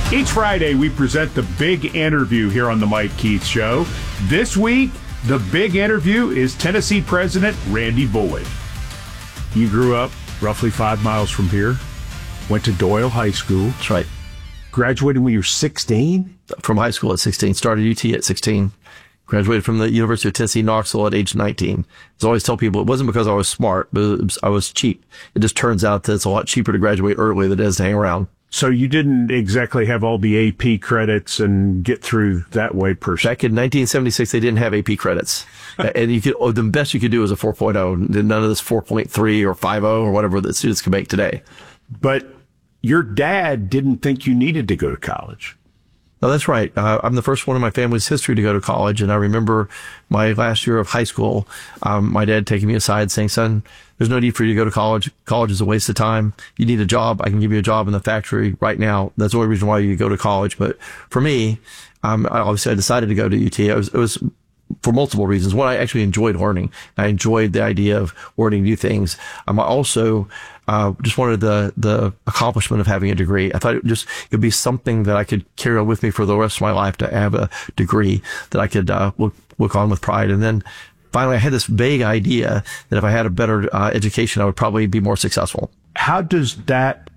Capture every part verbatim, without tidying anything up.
Each Friday, we present the big interview here on the Mike Keith Show. This week, the big interview is Tennessee President Randy Boyd. You grew up roughly five miles from here, went to Doyle High School. That's right. Graduated when you were sixteen? From high school at sixteen. Started U T at sixteen. Graduated from the University of Tennessee, Knoxville at age nineteen. I always tell people it wasn't because I was smart, but it was, I was cheap. It just turns out that it's a lot cheaper to graduate early than it is to hang around. So you didn't exactly have all the A P credits and get through that way per se. Back in nineteen seventy-six, they didn't have A P credits. And you could, oh, the best you could do was a four point oh. None of this four point three or five point oh or whatever that students can make today. But your dad didn't think you needed to go to college. No, that's right. Uh, I'm the first one in my family's history to go to college. And I remember my last year of high school, um, my dad taking me aside saying, son, there's no need for you to go to college. College is a waste of time. You need a job. I can give you a job in the factory right now. That's the only reason why you go to college. But for me, um, I obviously I decided to go to U T. It was, it was for multiple reasons. One, I actually enjoyed learning. I enjoyed the idea of learning new things. Um, I also uh, just wanted the the accomplishment of having a degree. I thought it just it would be something that I could carry on with me for the rest of my life, to have a degree that I could uh, look look on with pride. And then finally, I had this vague idea that if I had a better uh, education, I would probably be more successful. How does that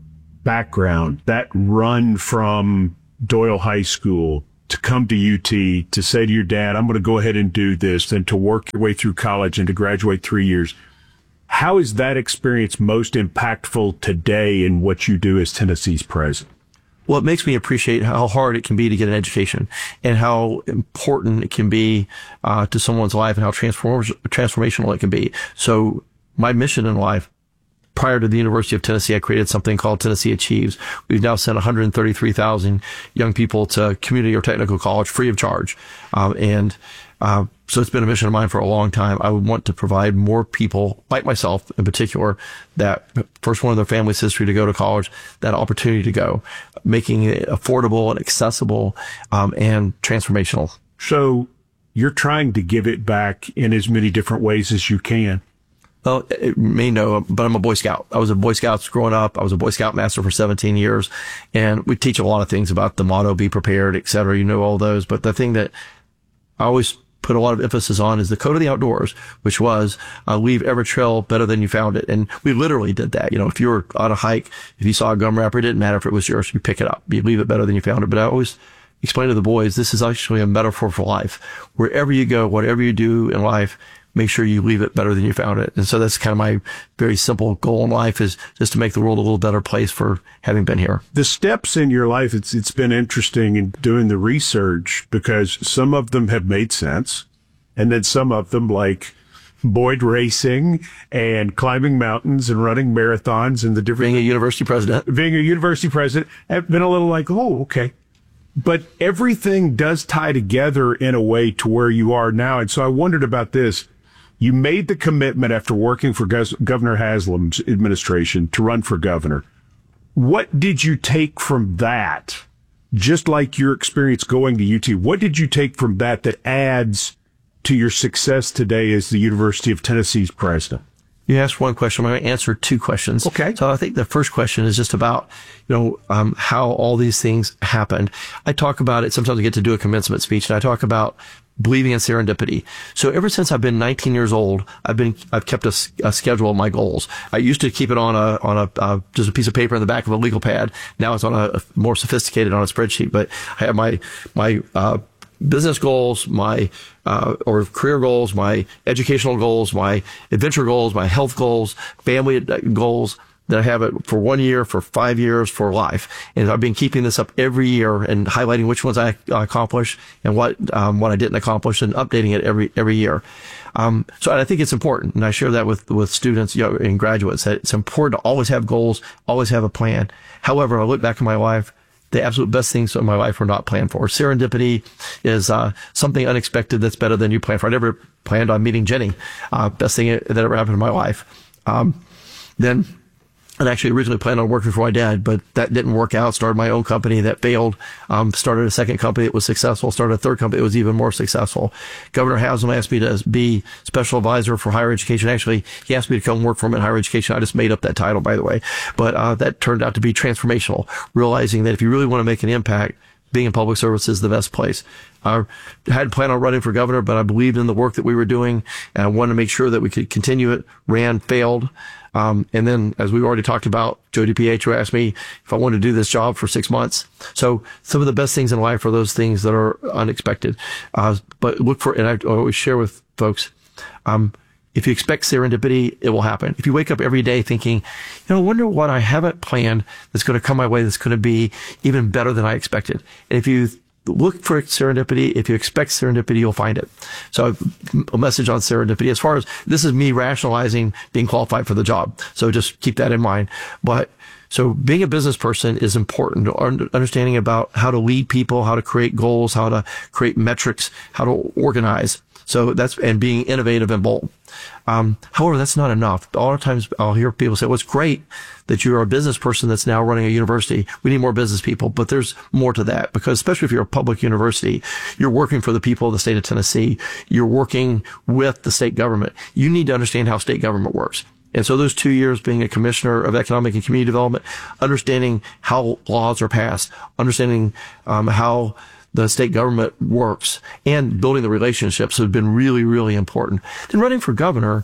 background, that run from Doyle High School to come to U T, to say to your dad, I'm going to go ahead and do this, then to work your way through college and to graduate three years, how is that experience most impactful today in what you do as Tennessee's president? Well, it makes me appreciate how hard it can be to get an education and how important it can be uh, to someone's life and how transform- transformational it can be. So my mission in life, prior to the University of Tennessee, I created something called Tennessee Achieves. We've now sent one hundred thirty-three thousand young people to community or technical college free of charge. Um, and uh, so it's been a mission of mine for a long time. I would want to provide more people, like myself in particular, that first one in their family's history to go to college, that opportunity to go, making it affordable and accessible um, and transformational. So you're trying to give it back in as many different ways as you can. Well, it may know, but I'm a Boy Scout. I was a Boy Scout growing up. I was a Boy Scout master for seventeen years. And we teach a lot of things about the motto, be prepared, et cetera. You know all those. But the thing that I always put a lot of emphasis on is the code of the outdoors, which was uh, leave every trail better than you found it. And we literally did that. You know, if you were on a hike, if you saw a gum wrapper, it didn't matter if it was yours. You pick it up. You leave it better than you found it. But I always explain to the boys, this is actually a metaphor for life. Wherever you go, whatever you do in life, make sure you leave it better than you found it. And so that's kind of my very simple goal in life, is just to make the world a little better place for having been here. The steps in your life, it's it's been interesting in doing the research, because some of them have made sense. And then some of them, like Boyd racing and climbing mountains and running marathons and the different... Being a university president. Being a university president, have been a little like, oh, okay. But everything does tie together in a way to where you are now. And so I wondered about this. You made the commitment after working for Governor Haslam's administration to run for governor. What did you take from that? Just like your experience going to U T, what did you take from that that adds to your success today as the University of Tennessee's president? You asked one question. I'm going to answer two questions. Okay. So I think the first question is just about, you know, um, how all these things happened. I talk about it. Sometimes I get to do a commencement speech, and I talk about believing in serendipity. So ever since I've been nineteen years old, I've been, I've kept a, a schedule of my goals. I used to keep it on a, on a, uh, just a piece of paper in the back of a legal pad. Now it's on a, a more sophisticated on a spreadsheet, but I have my, my, uh, business goals, my, uh, or career goals, my educational goals, my adventure goals, my health goals, family goals, that I have it for one year, for five years, for life. And I've been keeping this up every year and highlighting which ones I accomplished and what, um, what I didn't accomplish, and updating it every, every year. Um, so I think it's important. And I share that with, with students, you know, and graduates, that it's important to always have goals, always have a plan. However, I look back in my life, the absolute best things in my life were not planned for. Serendipity is uh, something unexpected that's better than you planned for. I never planned on meeting Jenny. Uh, best thing that ever happened in my life. Um, then and actually originally planned on working for my dad, but that didn't work out. Started my own company that failed. Um, started a second company that was successful. Started a third company that was even more successful. Governor Haslam asked me to be special advisor for higher education. Actually, he asked me to come work for him in higher education. I just made up that title, by the way. But uh, that turned out to be transformational, realizing that if you really want to make an impact, being in public service is the best place. I hadn't planned on running for governor, but I believed in the work that we were doing, and I wanted to make sure that we could continue it. Ran, failed. Um, and then, as we already talked about, Joe DiPietro asked me if I wanted to do this job for six months. So some of the best things in life are those things that are unexpected. Uh, but look for, and I always share with folks, um, if you expect serendipity, it will happen. If you wake up every day thinking, you know, I wonder what I haven't planned that's going to come my way that's going to be even better than I expected. And if you look for serendipity, if you expect serendipity, you'll find it. So a message on serendipity, as far as this is me rationalizing being qualified for the job. So just keep that in mind. But so being a business person is important. Understanding about how to lead people, how to create goals, how to create metrics, how to organize. So that's, and being innovative and bold. Um, however, that's not enough. A lot of times I'll hear people say, well, it's great that you're a business person that's now running a university. We need more business people, but there's more to that, because especially if you're a public university, you're working for the people of the state of Tennessee. You're working with the state government. You need to understand how state government works. And so those two years being a commissioner of economic and community development, understanding how laws are passed, understanding um, how the state government works, and building the relationships have been really, really important. Then running for governor,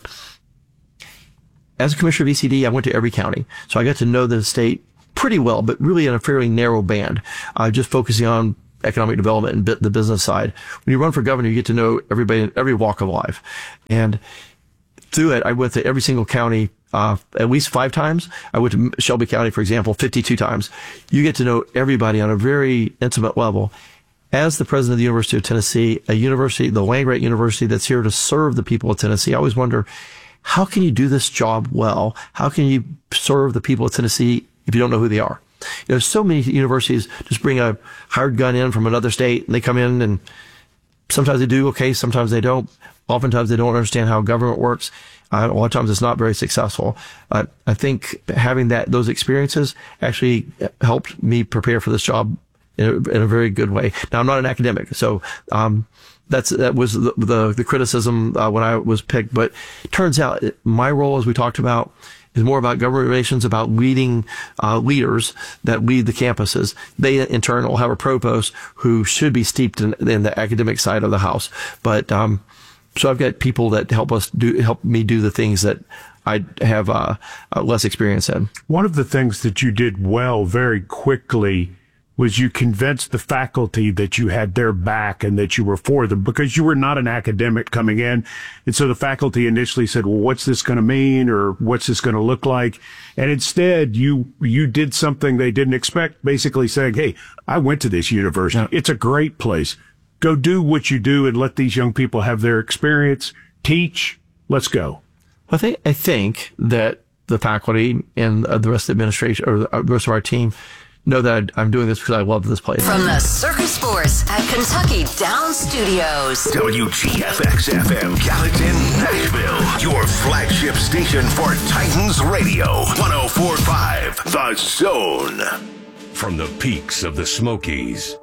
as a commissioner of E C D, I went to every county. So I got to know the state pretty well, but really in a fairly narrow band, uh, just focusing on economic development and the business side. When you run for governor, you get to know everybody in every walk of life. And through it, I went to every single county uh, at least five times. I went to Shelby County, for example, fifty-two times. You get to know everybody on a very intimate level. As the president of the University of Tennessee, a university, the land-grant university that's here to serve the people of Tennessee, I always wonder, how can you do this job well? How can you serve the people of Tennessee if you don't know who they are? You know, so many universities just bring a hired gun in from another state, and they come in, and sometimes they do okay, sometimes they don't. Oftentimes they don't understand how government works. Uh, a lot of times it's not very successful. Uh, I think having that those experiences actually helped me prepare for this job in a, in a very good way. Now, I'm not an academic, so um, that's that was the the, the criticism uh, when I was picked. But it turns out my role, as we talked about, is more about government relations, about leading uh, leaders that lead the campuses. They, in turn, will have a provost who should be steeped in, in the academic side of the house. But um, so I've got people that help us do help me do the things that I have uh, uh, less experience in. One of the things that you did well very quickly was you convinced the faculty that you had their back and that you were for them, because you were not an academic coming in. And so the faculty initially said, well, what's this going to mean, or what's this going to look like? And instead, you you did something they didn't expect, basically saying, hey, I went to this university. Yeah. It's a great place. Go do what you do and let these young people have their experience. Teach. Let's go. I think, I think that the faculty and the rest of the administration, or the rest of our team, know that I'm doing this because I love this place. From the Circus Sports at Kentucky Downs Studios. W G F X F M, Gallatin, Nashville. Your flagship station for Titans Radio. one oh four point five, The Zone. From the peaks of the Smokies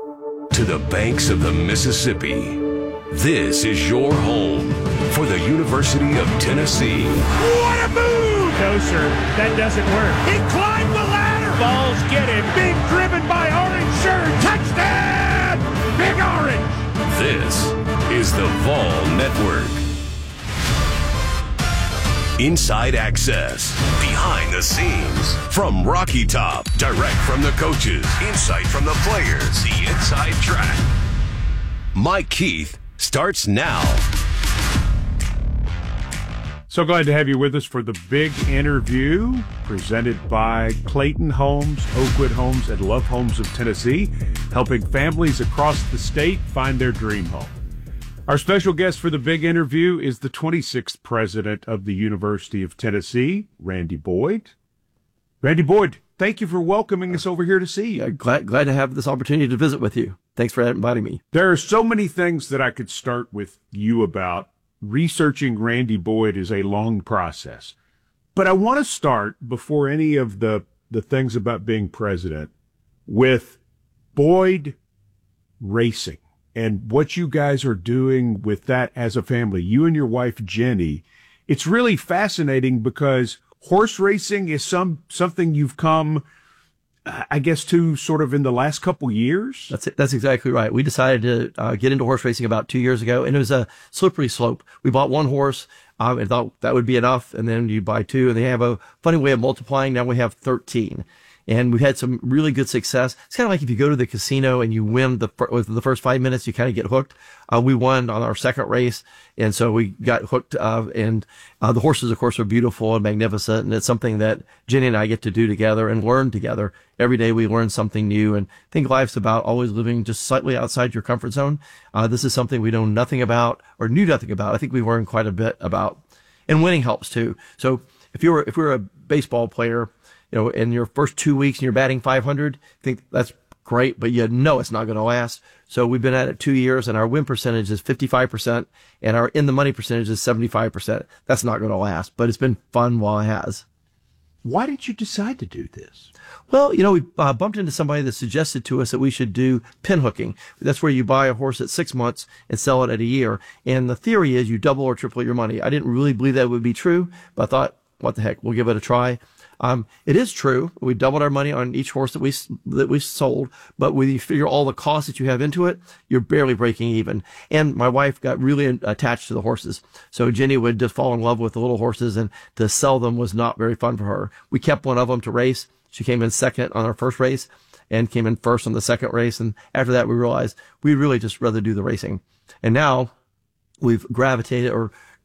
to the banks of the Mississippi, this is your home for the University of Tennessee. What a move! No, sir, that doesn't work. He climbed the ladder. Balls get him. Being driven by orange shirt. Touchdown! Big Orange! This is the Vol Network. Inside access. Behind the scenes. From Rocky Top. Direct from the coaches. Insight from the players. The inside track. Mike Keith starts now. So glad to have you with us for the big interview presented by Clayton Homes, Oakwood Homes, and Love Homes of Tennessee, helping families across the state find their dream home. Our special guest for the big interview is the twenty-sixth president of the University of Tennessee, Randy Boyd. Randy Boyd, thank you for welcoming us over here to see you. Yeah, glad, glad to have this opportunity to visit with you. Thanks for inviting me. There are so many things that I could start with you about. Researching Randy Boyd is a long process. But I want to start before any of the, the things about being president with Boyd Racing and what you guys are doing with that as a family, you and your wife, Jenny. It's really fascinating because horse racing is some, something you've come, I guess, to sort of in the last couple years. That's it. That's exactly right. We decided to uh, get into horse racing about two years ago, and it was a slippery slope. We bought one horse um, and thought that would be enough, and then you buy two, and they have a funny way of multiplying. Now we have thirteen. And we've had some really good success. It's kind of like if you go to the casino and you win the with the first five minutes, you kind of get hooked. Uh, we won on our second race, and so we got hooked. Uh, and uh, the horses, of course, are beautiful and magnificent, and it's something that Jenny and I get to do together and learn together. Every day we learn something new, and I think life's about always living just slightly outside your comfort zone. Uh, this is something we know nothing about or knew nothing about. I think we learned quite a bit about, and winning helps too. So if you're if you're a baseball player, you know, in your first two weeks and you're batting five hundred, I think that's great, but you know it's not going to last. So we've been at it two years and our win percentage is fifty-five percent and our in the money percentage is seventy-five percent. That's not going to last, but it's been fun while it has. Why did you decide to do this? Well, you know, we uh, bumped into somebody that suggested to us that we should do pin hooking. That's where you buy a horse at six months and sell it at a year. And the theory is you double or triple your money. I didn't really believe that would be true, but I thought, what the heck, we'll give it a try. Um, it is true. We doubled our money on each horse that we, that we sold, but when you figure all the costs that you have into it, you're barely breaking even. And my wife got really attached to the horses. So Jenny would just fall in love with the little horses, and to sell them was not very fun for her. We kept one of them to race. She came in second on our first race and came in first on the second race. And after that, we realized we'd really just rather do the racing. And now we've gravitated or